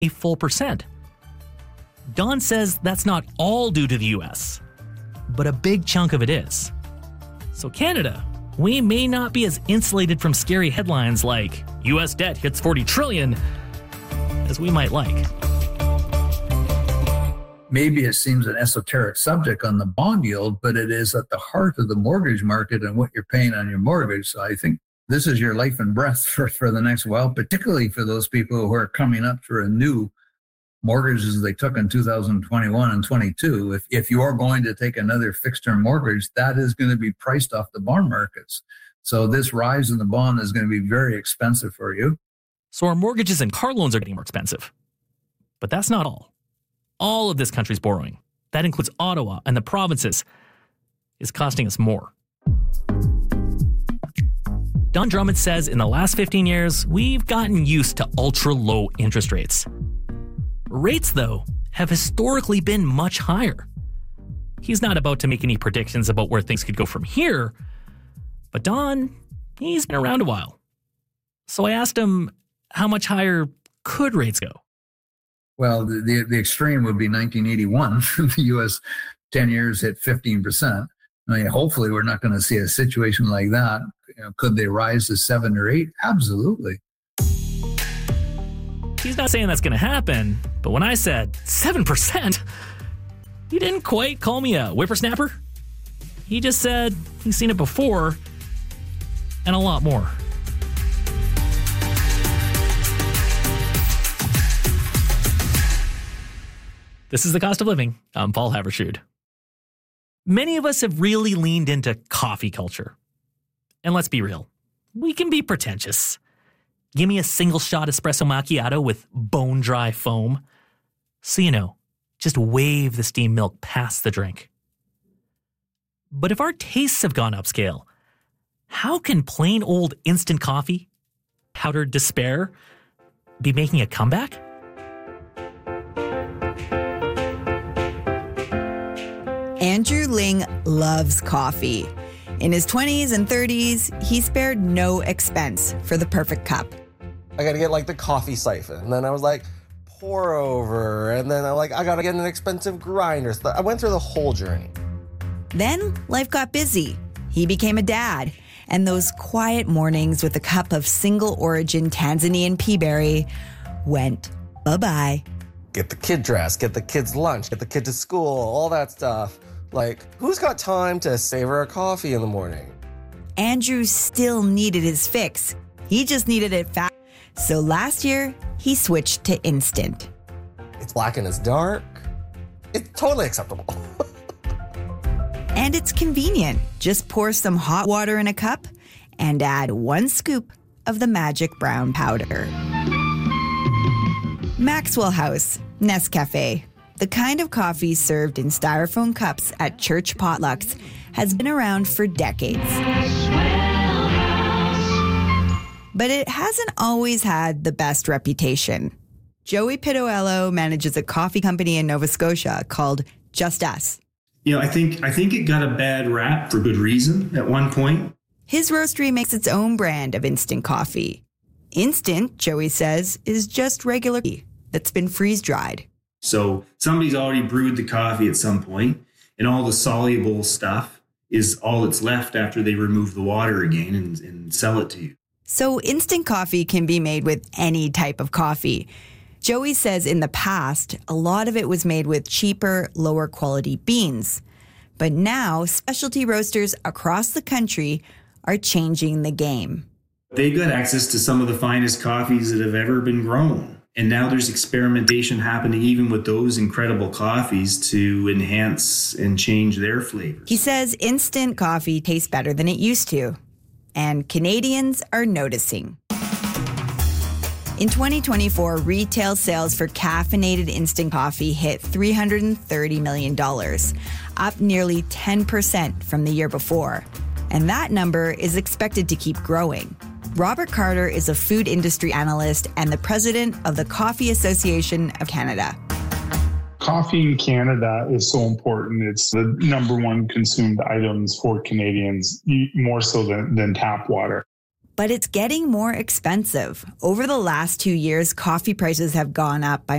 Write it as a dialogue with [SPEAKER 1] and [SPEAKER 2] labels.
[SPEAKER 1] a full percent. Don says that's not all due to the US, but a big chunk of it is. So Canada, we may not be as insulated from scary headlines like US debt hits 40 trillion as we might like.
[SPEAKER 2] Maybe it seems an esoteric subject on the bond yield, but it is at the heart of the mortgage market and what you're paying on your mortgage. So I think this is your life and breath for the next while, particularly for those people who are coming up to renew mortgages they took in 2021 and 22. If you are going to take another fixed term mortgage, that is going to be priced off the bond markets. So this rise in the bond is going to be very expensive for you.
[SPEAKER 1] So our mortgages and car loans are getting more expensive. But that's not all. All of this country's borrowing, that includes Ottawa and the provinces, is costing us more. Don Drummond says in the last 15 years, we've gotten used to ultra-low interest rates. Rates, though, have historically been much higher. He's not about to make any predictions about where things could go from here, but Don, he's been around a while. So I asked him, how much higher could rates go?
[SPEAKER 2] Well, the extreme would be 1981. The U.S. 10 years hit 15%. I mean, hopefully we're not going to see a situation like that. Could they rise to 7 or 8? Absolutely.
[SPEAKER 1] He's not saying that's going to happen, but when I said 7%, he didn't quite call me a whippersnapper. He just said he's seen it before and a lot more. This is The Cost of Living. I'm Paul Haberstrood. Many of us have really leaned into coffee culture. And let's be real, we can be pretentious. Give me a single shot espresso macchiato with bone-dry foam. So just wave the steamed milk past the drink. But if our tastes have gone upscale, how can plain old instant coffee, powdered despair, be making a comeback?
[SPEAKER 3] Andrew Ling loves coffee. In his 20s and 30s, he spared no expense for the perfect cup.
[SPEAKER 4] I got to get the coffee siphon. And then I was pour over. And then I got to get an expensive grinder. So I went through the whole journey.
[SPEAKER 3] Then life got busy. He became a dad. And those quiet mornings with a cup of single origin Tanzanian peaberry went bye-bye.
[SPEAKER 4] Get the kid dressed, get the kids lunch, get the kid to school, all that stuff. Who's got time to savor a coffee in the morning?
[SPEAKER 3] Andrew still needed his fix. He just needed it fast. So last year, he switched to instant.
[SPEAKER 4] It's black and it's dark. It's totally acceptable.
[SPEAKER 3] And it's convenient. Just pour some hot water in a cup and add 1 scoop of the magic brown powder. Maxwell House, Nescafe. The kind of coffee served in styrofoam cups at church potlucks has been around for decades. But it hasn't always had the best reputation. Joey Pitoello manages a coffee company in Nova Scotia called Just Us.
[SPEAKER 5] I think it got a bad rap for good reason at one point.
[SPEAKER 3] His roastery makes its own brand of instant coffee. Instant, Joey says, is just regular tea that's been freeze-dried.
[SPEAKER 5] So somebody's already brewed the coffee at some point, and all the soluble stuff is all that's left after they remove the water again and sell it to you.
[SPEAKER 3] So instant coffee can be made with any type of coffee. Joey says in the past, a lot of it was made with cheaper, lower quality beans. But now, specialty roasters across the country are changing the game.
[SPEAKER 5] They got access to some of the finest coffees that have ever been grown. And now there's experimentation happening even with those incredible coffees to enhance and change their flavors.
[SPEAKER 3] He says instant coffee tastes better than it used to. And Canadians are noticing. In 2024, retail sales for caffeinated instant coffee hit $330 million, up nearly 10% from the year before. And that number is expected to keep growing. Robert Carter is a food industry analyst and the president of the Coffee Association of Canada.
[SPEAKER 6] Coffee in Canada is so important. It's the number one consumed items for Canadians, more so than tap water.
[SPEAKER 3] But it's getting more expensive. Over the last 2 years, coffee prices have gone up by